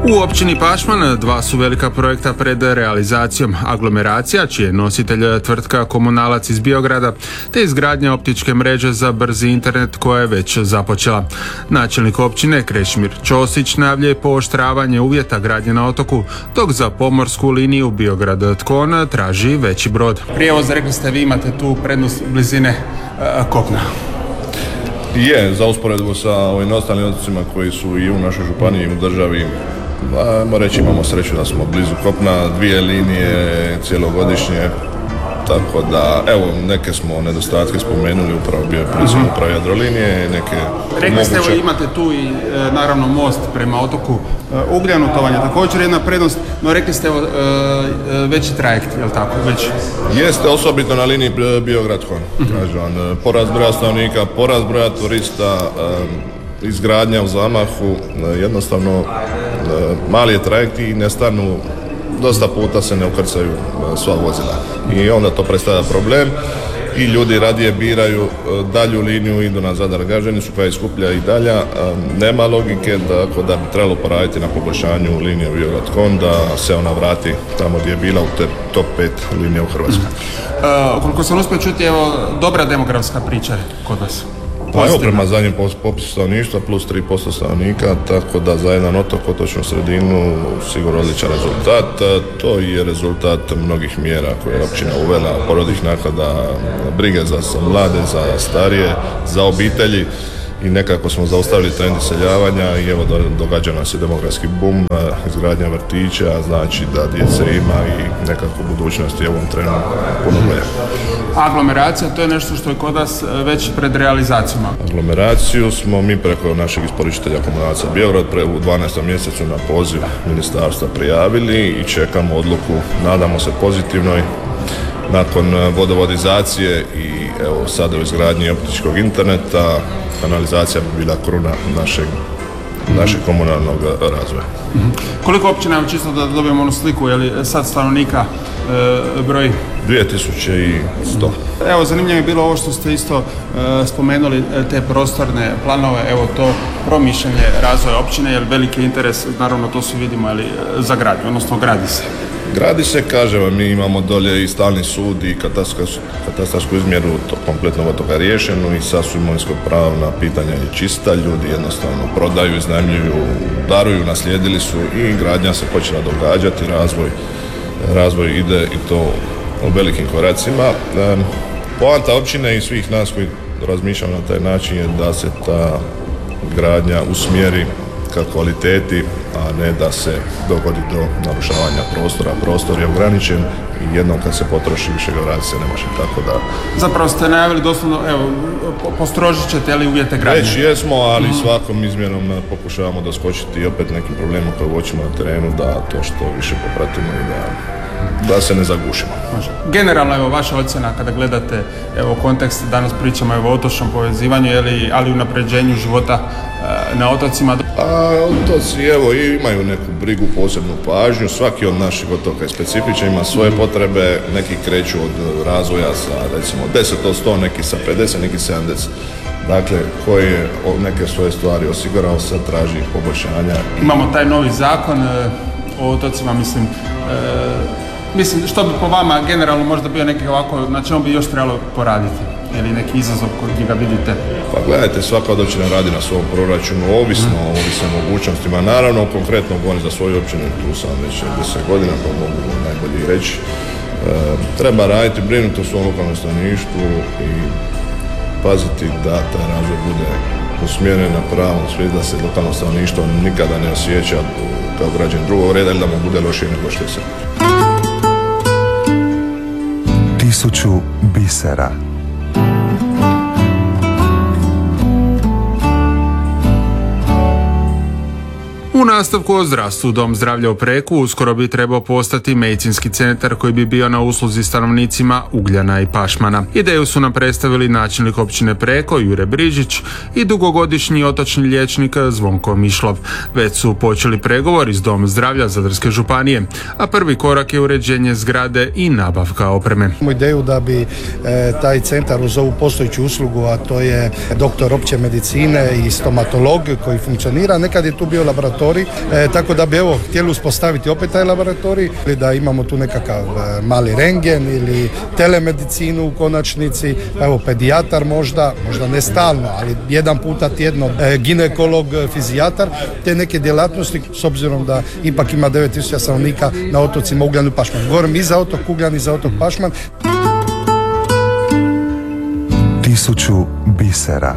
U općini Pašman dva su velika projekta pred realizacijom: aglomeracija, čiji je nositelj tvrtka Komunalac iz Biograda, te izgradnja optičke mreže za brzi internet koja je već započela. Načelnik općine Krešimir Ćosić najavljuje pooštravanje uvjeta gradnje na otoku, dok za pomorsku liniju Biograd-Tkon traži veći brod. Prijevoz, rekli ste, vi imate tu prednost blizine kopna. Je, za usporedbu sa ovim ostalim otocima koji su i u našoj županiji i u državi, ajmo reći, imamo sreću da smo blizu kopna, 2 linije cijelogodišnje, tako da, evo, neke smo nedostatke spomenuli, upravo bio je prisutan upravo Jadrolinije, neke rekli ste, evo, imate tu i naravno most prema otoku Ugljanu, to vam je također jedna prednost, no rekli ste, evo, veći trajekt, je li tako? Već? Jeste, osobito na liniji Biograd-Tkon, kažem, porast broja stanovnika, porast broja turista, izgradnja u zamahu, jednostavno mali je trajekt i ne stanu, dosta puta se ne ukrcaju sva vozila i onda to predstavlja problem i ljudi radije biraju dalju liniju, idu na Zadar Gaženicu koja je skuplja i dalja. Nema logike da bi trebalo poraditi na poboljšanju linije Biograd-Tkon, da se ona vrati tamo gdje je bila u te top 5 linija u Hrvatskoj. Koliko sam uspio čuti, evo, dobra demografska priča kod vas. Pa evo, prema zadnjem popisu stanovništva plus 3% stanovnika, tako da za jedan otok, otočnu sredinu, sigurno odličan rezultat. To je rezultat mnogih mjera koje je općina uvela, porodnih naknada, brige za mlade, za starije, za obitelji i nekako smo zaustavili trend iseljavanja i evo događa nam se demografski bum, izgradnja vrtića, znači da djece ima i nekako budućnost je u ovom trenu puno bolja. Aglomeracija, to je nešto što je kod vas već pred realizacijama. Aglomeraciju smo mi preko našeg isporučitelja Komunalaca Biograd u 12. mjesecu na poziv ministarstva prijavili i čekamo odluku, nadamo se pozitivnoj, nakon vodovodizacije i evo sada u izgradnji optičkog interneta. Kanalizacija bi bila kruna našeg komunalnog razvoja. Koliko općina je, čisto da dobijemo onu sliku, je li sad stanovnika broj? 2100. Evo, zanimljivo je bilo ovo što ste isto spomenuli, te prostorne planove, evo to promišljanje razvoja općine, jer veliki interes, naravno to svi vidimo, je li, za gradnju, odnosno gradi se. Gradi se, kažem, mi imamo dolje i stalni sud i katastarsku izmjeru kompletnog otoka riješenu i sad su imovinsko-pravna pitanja je čista, ljudi jednostavno prodaju, iznajmljuju, daruju, naslijedili su i gradnja se počela događati, razvoj ide i to u velikim koracima. Poanta općine i svih nas koji razmišljamo na taj način je da se ta gradnja usmjeri ka kvaliteti, a ne da se dogodi do narušavanja prostora. Prostor je ograničen i jednom kad se potroši više ga vrati se ne može, tako da... Zapravo ste najavili doslovno, evo, postrožit ćete li uvjete gradnje? Već jesmo, ali svakom izmjenom pokušavamo doskočiti i opet nekim problemom koje uočimo na terenu, da to što više popratimo i da se ne zagušimo. Generalno, evo, vaša ocjena kada gledate, evo, kontekst, danas pričamo, evo, o otočnom povezivanju, ali i unapređenju života na otocima. A otoci, evo, imaju neku brigu, posebnu pažnju, svaki od naših otoka je specifičan, ima svoje potrebe, neki kreću od razvoja sa, recimo, 10 od 100, neki sa 50, neki 70. Dakle, koji je neke svoje stvari osigurao, sad traži poboljšanja. Imamo taj novi zakon o otocima, mislim, što bi po vama generalno možda bio neki ovako, na čemu bi još trebalo poraditi? Ili neki izazov koji ga vidite? Pa gledajte, svaka od općina radi na svom proračunu, ovisno o mogućnostima. Naravno, konkretno govorim za svoju općinu, tu sam već 10 godina, pa mogu najbolje reći. Treba raditi, brinuti o svom lokalnom stanovništvu i paziti da taj razvoj bude usmjeren na pravom svijetu, da se lokalno stanovništvo nikada ne osjeća kao građan drugog reda ili da mu bude lošije nego što je sve. 1000 bisera. U nastavku o zdravstvu, Dom zdravlja u Preku uskoro bi trebao postati medicinski centar koji bi bio na usluzi stanovnicima Ugljana i Pašmana. Ideju su nam predstavili načelnik općine Preko Jure Brižić i dugogodišnji otočni liječnik Zvonko Mišlov. Već su počeli pregovori s Dom zdravlja Zadarske županije, a prvi korak je uređenje zgrade i nabavka opreme. Imamo ideju da bi taj centar uz ovu postojeću uslugu, a to je doktor opće medicine i stomatolog koji funkcionira, nekad je tu bio laboratorij laboratorij, tako da bi evo htjeli uspostaviti opet taj laboratorij, ili da imamo tu nekakav mali rengen ili telemedicinu u konačnici, pa evo pedijatar možda ne stalno, ali jedan puta tjedno, ginekolog, fizijatar, te neke djelatnosti, s obzirom da ipak ima 9000 stanovnika na otocima Ugljan i Pašman. Govorim i za otok Ugljan i za otok Pašman. 1000 bisera.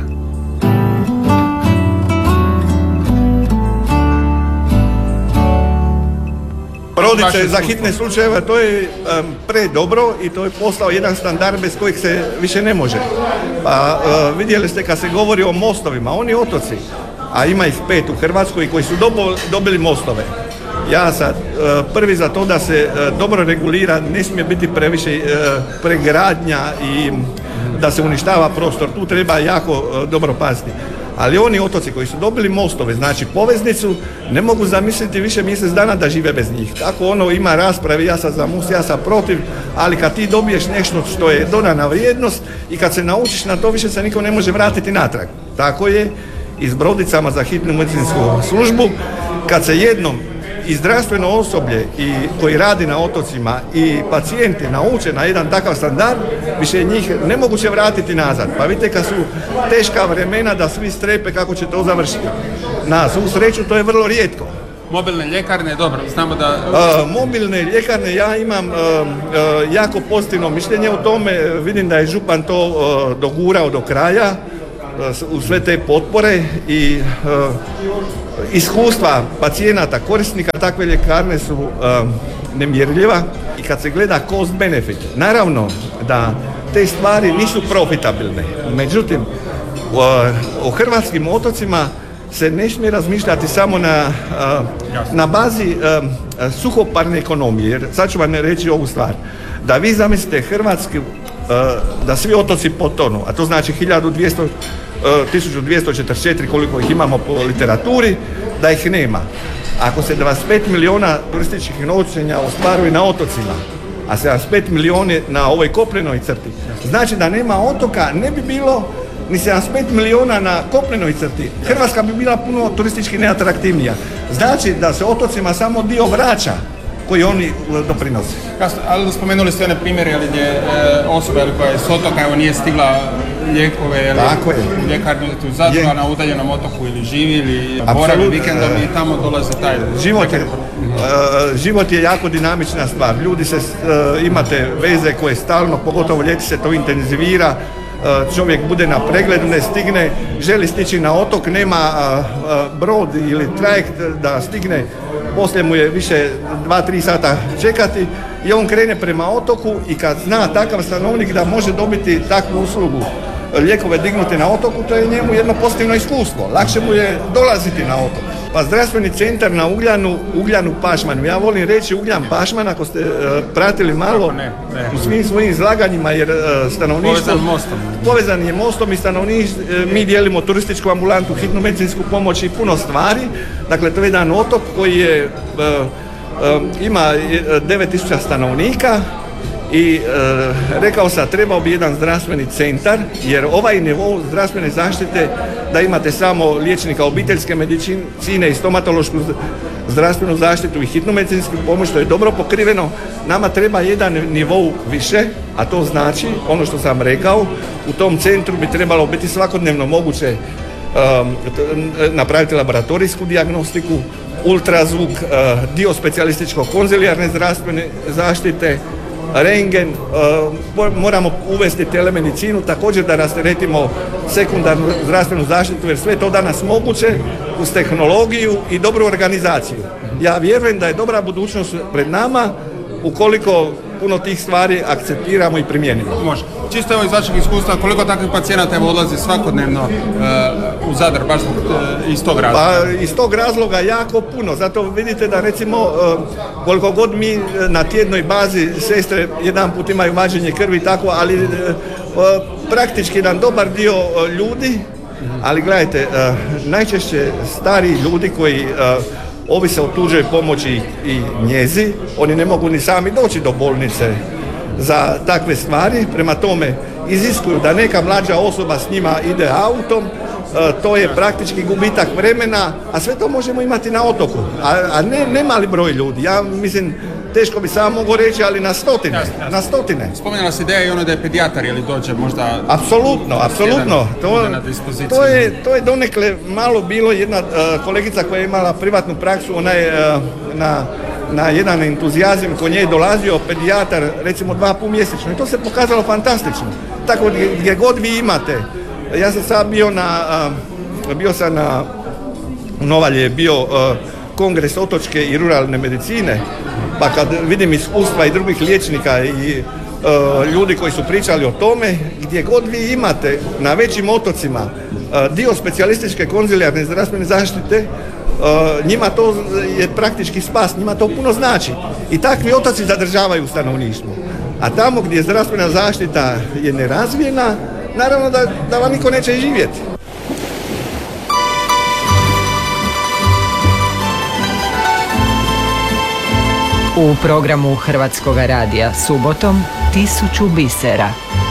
Brodice za hitne slučajeve, to je predobro i to je postao jedan standard bez kojeg se više ne može. Pa vidjeli ste kad se govori o mostovima, oni otoci, a ima ih 5 u Hrvatskoj koji su dobili mostove. Ja sam prvi za to da se dobro regulira, ne smije biti previše pregradnja i da se uništava prostor, tu treba jako dobro paziti. Ali oni otoci koji su dobili mostove, znači poveznicu, ne mogu zamisliti više mjesec dana da žive bez njih. Tako ono ima raspravi, ja sam za most, ja sam protiv, ali kad ti dobiješ nešto što je dodana vrijednost i kad se naučiš na to, više se niko ne može vratiti natrag. Tako je i s brodicama za hitnu medicinsku službu, kad se jednom i zdravstveno osoblje i koji radi na otocima i pacijenti nauče na jedan takav standard, više njih nemoguće vratiti nazad. Pa vidite kad su teška vremena da svi strepe kako će to završiti. Na svu sreću to je vrlo rijetko. Mobilne ljekarne, dobro, znamo da... Mobilne ljekarne, ja imam jako pozitivno mišljenje o tome, vidim da je župan to dogurao do kraja, u sve te potpore i iskustva pacijenata, korisnika takve ljekarne su nemjerljiva i kad se gleda cost benefit, naravno da te stvari nisu profitabilne, međutim o hrvatskim otocima se ne smije razmišljati samo na bazi suhoparne ekonomije, jer sad ću vam reći ovu stvar, da vi zamislite Hrvatsku, da svi otoci potonu, a to znači 1244 koliko ih imamo po literaturi, da ih nema. Ako se 25 milijuna turističkih noćenja ostvaruje na otocima, a 75 milijuna na ovoj kopnenoj crti, znači da nema otoka, ne bi bilo ni 75 milijuna na kopnenoj crti. Hrvatska bi bila puno turistički neatraktivnija. Znači da se otocima samo dio vraća koji oni doprinose. Jasno, ali spomenuli ste one primjere gdje osoba koja je s otoka nije stigla lijekove u ljekarni u Zadru, a na udaljenom otoku ili živi ili boravi vikendom i tamo dolaze taj... Život je jako dinamična stvar. Ljudi se, imate veze koje stalno, pogotovo ljeti se to intenzivira, čovjek bude na pregledu, ne stigne, želi stići na otok, nema brod ili trajekt da stigne, poslije mu je više 2-3 sata čekati i on krene prema otoku i kad zna takav stanovnik da može dobiti takvu uslugu, lijekove dignute na otoku, to je njemu jedno pozitivno iskustvo, lakše mu je dolaziti na otok. Pa zdravstveni centar na Ugljanu Pašmanu, ja volim reći Ugljan Pašman, ako ste pratili malo u svim svojim izlaganjima, jer stanovništvo povezan je mostom i stanovništvo, mi dijelimo turističku ambulantu, hitnu medicinsku pomoć i puno stvari, dakle to je jedan otok koji je, ima 9000 stanovnika i rekao sam trebao bi jedan zdravstveni centar, jer ovaj nivo zdravstvene zaštite da imate samo liječnika obiteljske medicine i stomatološku zdravstvenu zaštitu i hitnu medicinsku pomoć, što je dobro pokriveno, nama treba jedan nivo više, a to znači ono što sam rekao, u tom centru bi trebalo biti svakodnevno moguće napraviti laboratorijsku dijagnostiku, ultrazvuk, dio specijalističko-konzilijarne zdravstvene zaštite, rengen, moramo uvesti telemedicinu, također da rasteretimo sekundarnu zdravstvenu zaštitu, jer sve to danas moguće uz tehnologiju i dobru organizaciju. Ja vjerujem da je dobra budućnost pred nama ukoliko puno tih stvari akceptiramo i primijenimo. Može. Čisto evo iz vašeg iskustva, koliko takvih pacijenata odlazi svakodnevno u Zadar, baš iz tog razloga? Pa iz tog razloga jako puno, zato vidite da recimo koliko god mi na tjednoj bazi sestre jedan put imaju vađenje krvi i tako, ali praktički jedan dobar dio ljudi, ali gledajte, najčešće stariji ljudi koji ovise o tuđoj pomoći i njezi, oni ne mogu ni sami doći do bolnice za takve stvari, prema tome iziskuju da neka mlađa osoba s njima ide autom, to je praktički gubitak vremena, a sve to možemo imati na otoku, a ne mali broj ljudi. Ja mislim, teško bi samo mogao reći, ali na stotine. Spomenula se ideja i ono da je pedijatar ili dođe možda... Apsolutno. To je donekle malo bilo. Jedna kolegica koja je imala privatnu praksu, ona je na jedan entuzijazam kod nje je dolazio pedijatar recimo 2 puta mjesečno i to se pokazalo fantastično. Tako gdje god vi imate. Ja sam sad bio sam na Novalje je bio kongres otočke i ruralne medicine, pa kad vidim iskustva i drugih liječnika i ljudi koji su pričali o tome, gdje god vi imate na većim otocima dio specijalističke konzilijarne zdravstvene zaštite, njima to je praktički spas, njima to puno znači. I takvi otoci zadržavaju stanovništvo. A tamo gdje zdravstvena zaštita je nerazvijena, naravno da vam niko neće živjeti. U programu Hrvatskog radija subotom 1000 bisera.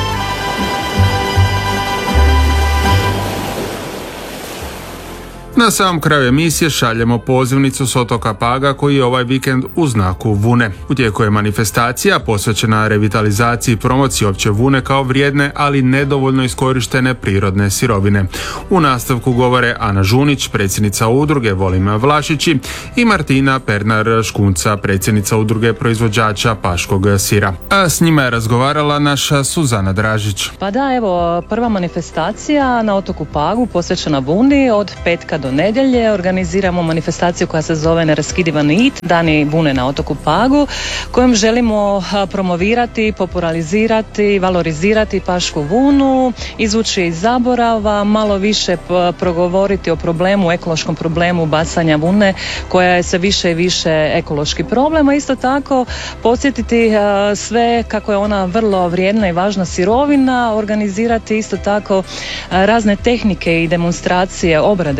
Na samom kraju emisije šaljemo pozivnicu s otoka Paga koji je ovaj vikend u znaku vune. U tijeku je manifestacija posvećena revitalizaciji i promociji opće vune kao vrijedne, ali nedovoljno iskorištene prirodne sirovine. U nastavku govore Ana Žunić, predsjednica udruge Volim Vlašići, i Martina Pernar-Škunca, predsjednica udruge proizvođača paškog sira. A s njima je razgovarala naša Suzana Dražić. Pa da, evo, prva manifestacija na otoku Pagu posvećena vuni od petka do nedjelje. Organiziramo manifestaciju koja se zove Neraskidiva nit, Dani vune na otoku Pagu, kojom želimo promovirati, popularizirati, valorizirati pašku vunu, izvući iz zaborava, malo više progovoriti o problemu, ekološkom problemu bacanja vune, koja je sve više i više ekološki problem, a isto tako podsjetiti sve kako je ona vrlo vrijedna i važna sirovina, organizirati isto tako razne tehnike i demonstracije obrade